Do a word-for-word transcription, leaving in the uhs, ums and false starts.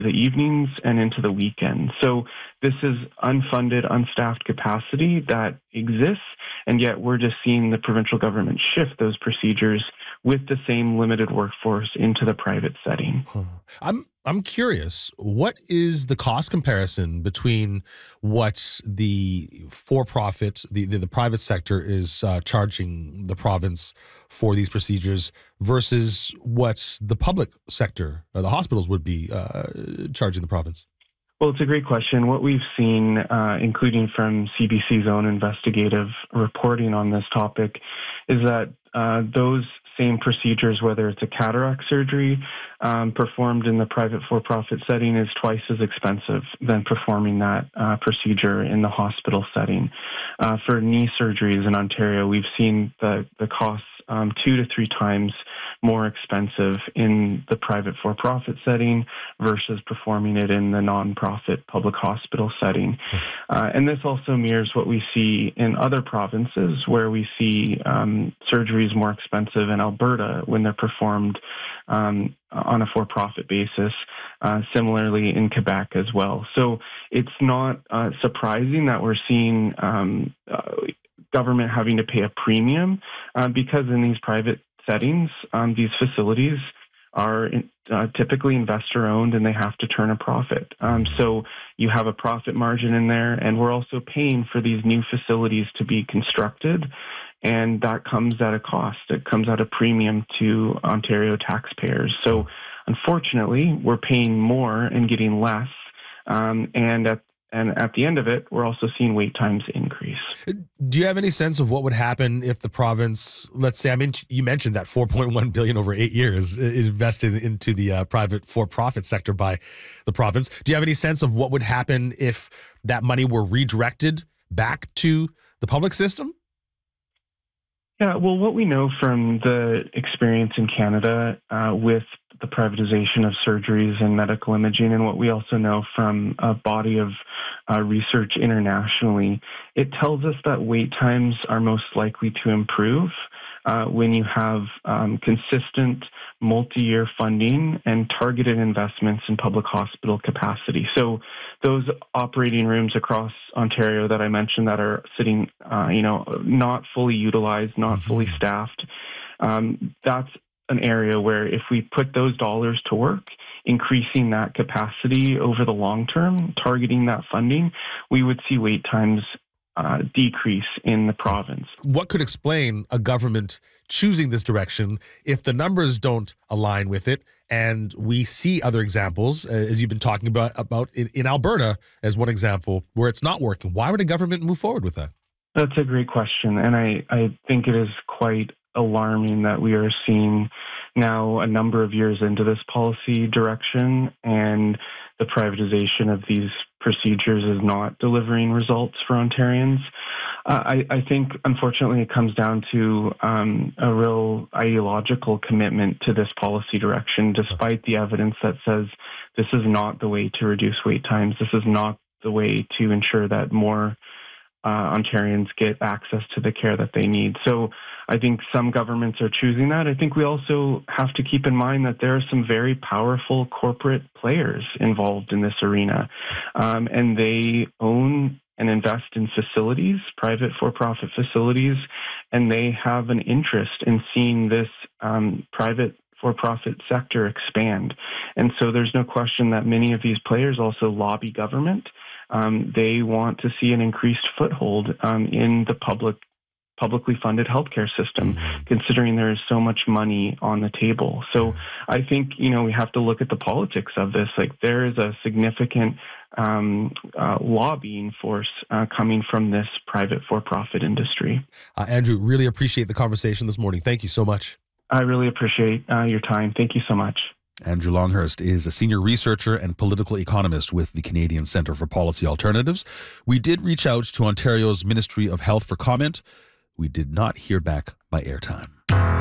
the evenings and into the weekend. So this is unfunded, unstaffed capacity that exists, and yet we're just seeing the provincial government shift those procedures with the same limited workforce into the private setting. Huh. I'm I'm curious, what is the cost comparison between what the for-profit, the, the, the private sector is uh, charging the province for these procedures versus what the public sector, or the hospitals, would be uh, charging the province? Well, it's a great question. What we've seen, uh, including from C B C's own investigative reporting on this topic, is that uh, those same procedures, whether it's a cataract surgery um, performed in the private for-profit setting, is twice as expensive than performing that uh, procedure in the hospital setting. Uh, for knee surgeries in Ontario, we've seen the, the costs um, two to three times more expensive in the private for-profit setting versus performing it in the nonprofit public hospital setting. Uh, and this also mirrors what we see in other provinces where we see um, surgeries more expensive in Alberta when they're performed um, on a for-profit basis, uh, similarly in Quebec as well. So it's not uh, surprising that we're seeing um, uh, government having to pay a premium uh, because in these private settings, um, these facilities are uh, typically investor owned and they have to turn a profit. Um, so you have a profit margin in there, and we're also paying for these new facilities to be constructed, and that comes at a cost. It comes at a premium to Ontario taxpayers. So unfortunately, we're paying more and getting less, um, and at And at the end of it, we're also seeing wait times increase. Do you have any sense of what would happen if the province, let's say, I mean, you mentioned that four point one billion dollars over eight years invested into the uh, private for-profit sector by the province. Do you have any sense of what would happen if that money were redirected back to the public system? Yeah, well, what we know from the experience in Canada uh, with the privatization of surgeries and medical imaging, and what we also know from a body of uh, research internationally, it tells us that wait times are most likely to improve uh, when you have um, consistent multi-year funding and targeted investments in public hospital capacity. So those operating rooms across Ontario that I mentioned that are sitting, uh, you know, not fully utilized, not mm-hmm. fully staffed, um, that's an area where if we put those dollars to work, increasing that capacity over the long term, targeting that funding, we would see wait times uh, decrease in the province. What could explain a government choosing this direction if the numbers don't align with it? And we see other examples, uh, as you've been talking about, about in, in Alberta as one example, where it's not working. Why would a government move forward with that? That's a great question. And I, I think it is quite alarming that we are seeing now a number of years into this policy direction, and the privatization of these procedures is not delivering results for Ontarians. Uh, I, I think, unfortunately, it comes down to um, a real ideological commitment to this policy direction, despite the evidence that says this is not the way to reduce wait times. This is not the way to ensure that more Uh, Ontarians get access to the care that they need. So I think some governments are choosing that. I think we also have to keep in mind that there are some very powerful corporate players involved in this arena, um, and they own and invest in facilities, private for-profit facilities, and they have an interest in seeing this um, private for-profit sector expand. And so there's no question that many of these players also lobby government. Um, they want to see an increased foothold um, in the public, publicly funded healthcare system, considering there is so much money on the table. So I think, you know, we have to look at the politics of this. Like, there is a significant um, uh, lobbying force uh, coming from this private for-profit industry. Uh, Andrew, really appreciate the conversation this morning. Thank you so much. I really appreciate uh, your time. Thank you so much. Andrew Longhurst is a senior researcher and political economist with the Canadian Centre for Policy Alternatives. We did reach out to Ontario's Ministry of Health for comment. We did not hear back by airtime.